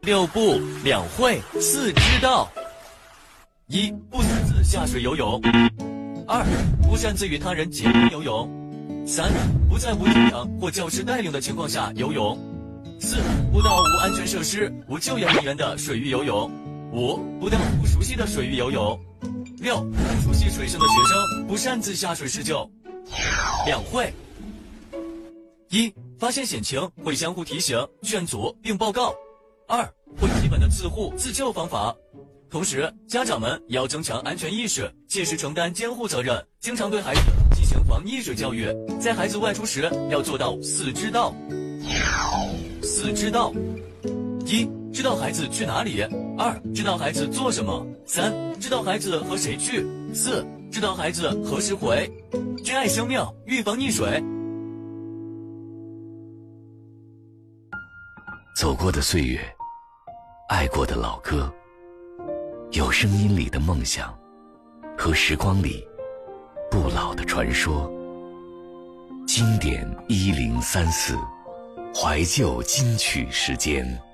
6不2会4知道。1. 不擅自下水游泳。2. 不擅自与他人结伴游泳。3. 不在无教养或教师带领的情况下游泳。4. 不到无安全设施、无救援人员的水域游泳。5. 不到不熟悉的水域游泳。6. 不熟悉水性的学生不擅自下水施救。2会。1. 发现险情会相互提醒、劝阻并报告。2. 会基本的自护自救方法。同时，家长们也要增强安全意识，切实承担监护责任，经常对孩子进行防溺水教育。在孩子外出时，要做到4知道。4知道：1. 知道孩子去哪里。2. 知道孩子做什么。3. 知道孩子和谁去。4. 知道孩子何时回。珍爱生命，预防溺水。 走过的岁月，爱过的老歌，有声音里的梦想，和时光里不老的传说。经典1034，怀旧金曲时间。